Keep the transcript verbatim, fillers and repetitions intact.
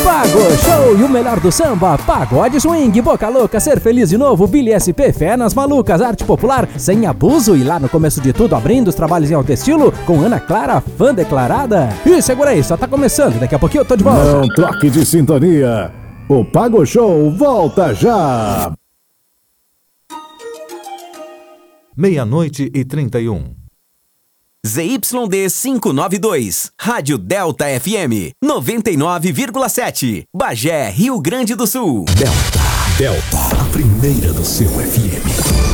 Pago Show e o melhor do samba, pagode swing, boca louca, ser feliz de novo, Billy S P, fé nas malucas, arte popular, sem abuso e lá no começo de tudo, abrindo os trabalhos em alto estilo, com Ana Clara, fã declarada. E segura aí, só tá começando, daqui a pouquinho eu tô de volta. Não troque de sintonia, o Pago Show volta já. Meia-noite e trinta e um. Z Y D quinhentos e noventa e dois, Rádio Delta F M, noventa e nove vírgula sete, Bagé, Rio Grande do Sul. Delta, Delta, a primeira do seu F M.